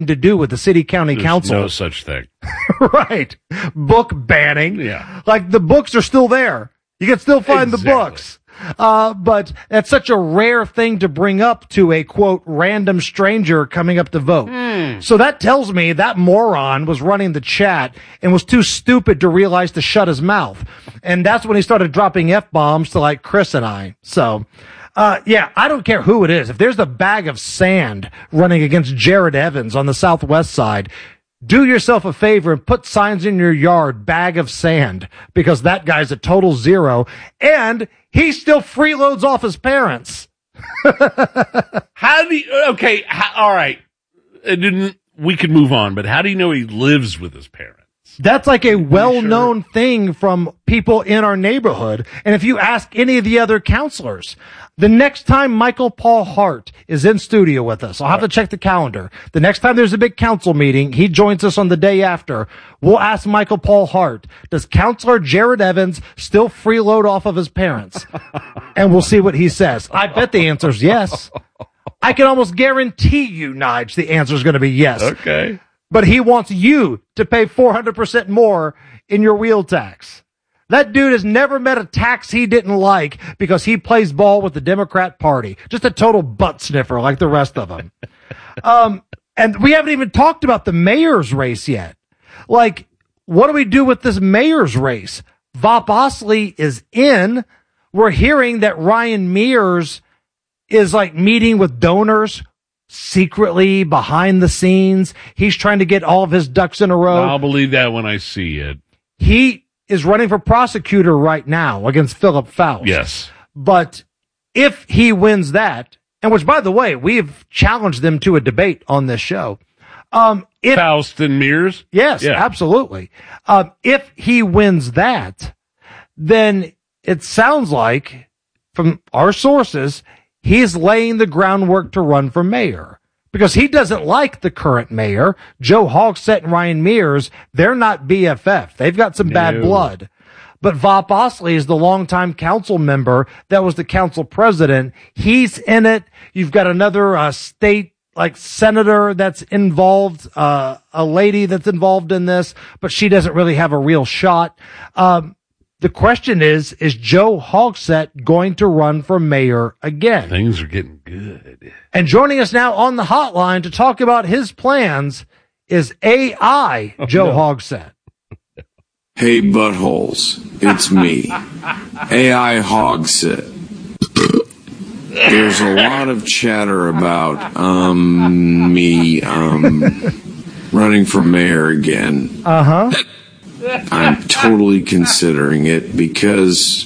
to do with the city county council. No such thing. Right. Book banning. Yeah. Like the books are still there. You can still find the books. But that's such a rare thing to bring up to a, quote, random stranger coming up to vote. So that tells me that moron was running the chat and was too stupid to realize to shut his mouth. And that's when he started dropping F-bombs to like Chris and I. So, yeah, I don't care who it is. If there's a bag of sand running against Jared Evans on the Southwest side, do yourself a favor and put signs in your yard, bag of sand, because that guy's a total zero, and he still freeloads off his parents. How do you, okay, all right. We can move on, but how do you know he lives with his parents? That's like a well-known thing from people in our neighborhood. And if you ask any of the other counselors, the next time Michael Paul Hart is in studio with us, I'll have to check the calendar. The next time there's a big council meeting, he joins us on the day after. We'll ask Michael Paul Hart, does Counselor Jared Evans still freeload off of his parents? And we'll see what he says. I bet the answer is yes. I can almost guarantee you, Nige, the answer is going to be yes. Okay. But he wants you to pay 400% more in your wheel tax. That dude has never met a tax he didn't like because he plays ball with the Democrat Party. Just a total butt sniffer like the rest of them. And we haven't even talked about the mayor's race yet. Like, what do we do with this mayor's race? Vop Ostley is in. We're hearing that Ryan Mears is like meeting with donors secretly behind the scenes. He's trying to get all of his ducks in a row. I'll believe that when I see it. He is running for prosecutor right now against Philip Faust. Yes. But if he wins and which, by the way, we've challenged them to a debate on this show. Faust and Mears? Yes, yeah. Absolutely. If he wins that, then it sounds like, from our sources, he's laying the groundwork to run for mayor. Because he doesn't like the current mayor, Joe Hogsett and Ryan Mears. They're not BFF. They've got some bad blood. But Vop Ostley is the longtime council member that was the council president. He's in it. You've got another state like senator that's involved, a lady that's involved in this, but she doesn't really have a real shot. The question is Joe Hogsett going to run for mayor again? Things are getting good. And joining us now on the hotline to talk about his plans is AI Joe Hogsett. Hey, buttholes. It's me, AI Hogsett. There's a lot of chatter about me running for mayor again. Uh-huh. I'm totally considering it because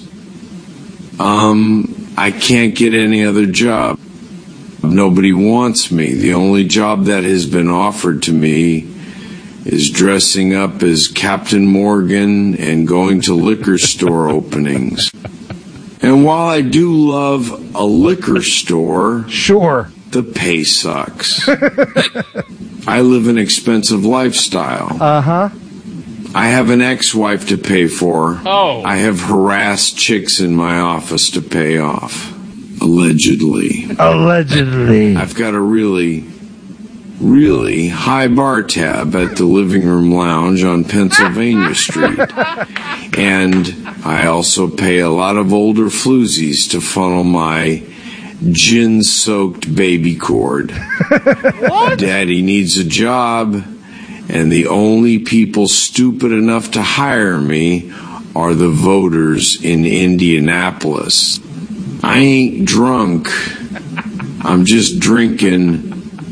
I can't get any other job. Nobody wants me. The only job that has been offered to me is dressing up as Captain Morgan and going to liquor store openings. And while I do love a liquor store, sure, the pay sucks. I live an expensive lifestyle. Uh-huh. I have an ex-wife to pay for. Oh. I have harassed chicks in my office to pay off. Allegedly. I've got a really, really high bar tab at the living room lounge on Pennsylvania Street. And I also pay a lot of older floozies to funnel my gin-soaked baby cord. What? Daddy needs a job, and the only people stupid enough to hire me are the voters in Indianapolis. I ain't drunk. I'm just drinking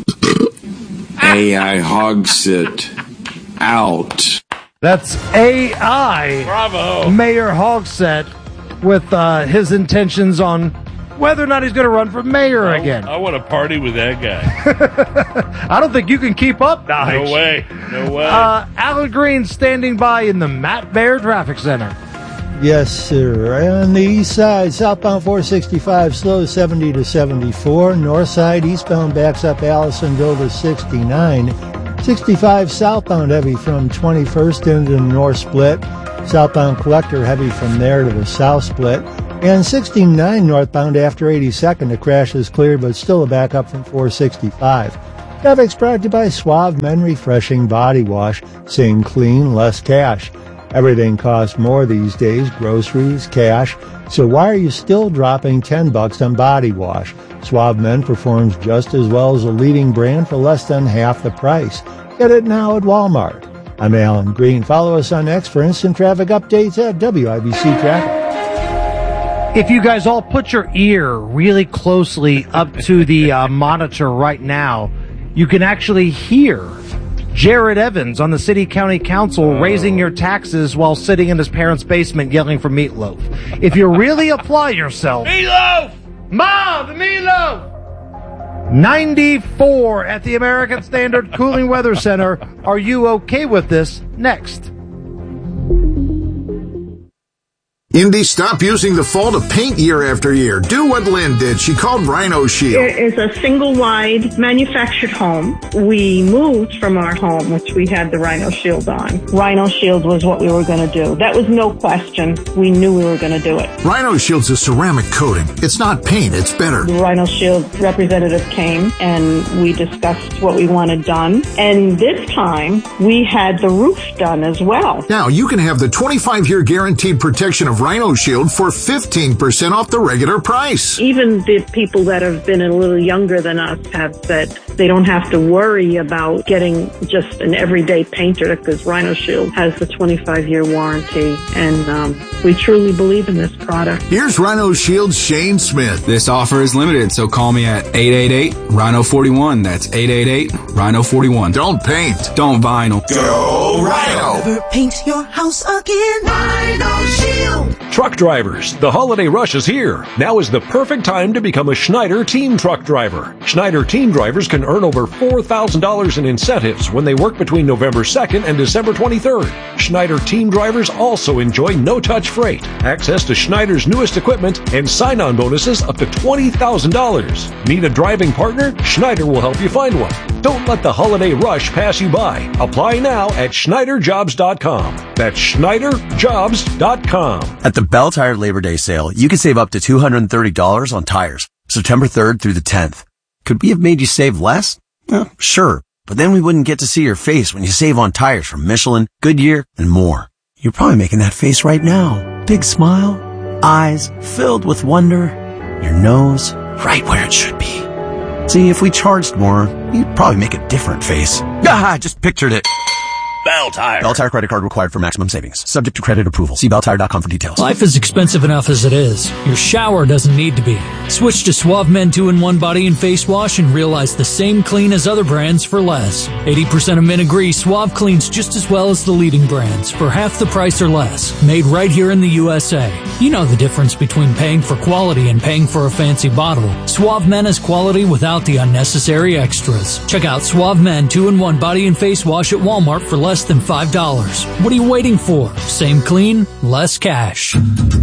AI Hogsett out. That's AI. Bravo. Mayor Hogsett with his intentions on whether or not he's going to run for mayor again. I want to party with that guy. I don't think you can keep up, Nige. No way. No way. Alan Green standing by in the Matt Baer Traffic Center. Yes, sir. On the east side, southbound 465, slow 70 to 74. North side, eastbound backs up Allisonville to 69. 65 southbound heavy from 21st into the north split. Southbound Collector heavy from there to the south split. And 69 northbound after 82nd. The crash is cleared, but still a backup from 465. Traffic's brought to you by Suave Men Refreshing Body Wash. Same clean, less cash. Everything costs more these days, groceries, cash. So why are you still dropping $10 on body wash? Suave Men performs just as well as a leading brand for less than half the price. Get it now at Walmart. I'm Alan Green. Follow us on X for instant traffic updates at WIBC Traffic. If you guys all put your ear really closely up to the monitor right now, you can actually hear Jared Evans on the City County Council raising your taxes while sitting in his parents' basement yelling for meatloaf. If you really apply yourself... Meatloaf! Mom, the meatloaf! 94 at the American Standard Cooling Weather Center. Are you okay with this? Next. Indy, stop using the fall to paint year after year. Do what Lynn did. She called Rhino Shield. It is a single-wide manufactured home. We moved from our home, which we had the Rhino Shield on. Rhino Shield was what we were going to do. That was no question. We knew we were going to do it. Rhino Shield's a ceramic coating. It's not paint. It's better. The Rhino Shield representative came, and we discussed what we wanted done. And this time, we had the roof done as well. Now, you can have the 25-year guaranteed protection of Rhino Shield for 15% off the regular price. Even the people that have been a little younger than us have said they don't have to worry about getting just an everyday painter because Rhino Shield has the 25-year warranty, and we truly believe in this product. Here's Rhino Shield's Shane Smith. This offer is limited, so call me at 888-RHINO-41. That's 888-RHINO-41. Don't paint. Don't vinyl. Go Rhino. Never paint your house again. Rhino Shield. Truck drivers, the holiday rush is here. Now is the perfect time to become a Schneider Team Truck Driver. Schneider Team Drivers can earn over $4,000 in incentives when they work between November 2nd and December 23rd. Schneider Team Drivers also enjoy no-touch freight, access to Schneider's newest equipment, and sign-on bonuses up to $20,000. Need a driving partner? Schneider will help you find one. Don't let the holiday rush pass you by. Apply now at SchneiderJobs.com. That's SchneiderJobs.com. At the Bell Tire Labor Day sale, you can save up to $230 on tires, September 3rd through the 10th. Could we have made you save less? Sure, but then we wouldn't get to see your face when you save on tires from Michelin, Goodyear, and more. You're probably making that face right now. Big smile, eyes filled with wonder, your nose right where it should be. See, if we charged more, you'd probably make a different face. I just pictured it. Bell Tire. Bell Tire credit card required for maximum savings. Subject to credit approval. See belltire.com for details. Life is expensive enough as it is. Your shower doesn't need to be. Switch to Suave Men 2-in-1 Body and Face Wash and realize the same clean as other brands for less. 80% of men agree Suave cleans just as well as the leading brands for half the price or less. Made right here in the USA. You know the difference between paying for quality and paying for a fancy bottle. Suave Men is quality without the unnecessary extras. Check out Suave Men 2-in-1 Body and Face Wash at Walmart for less than $5. What are you waiting for? Same clean, less cash.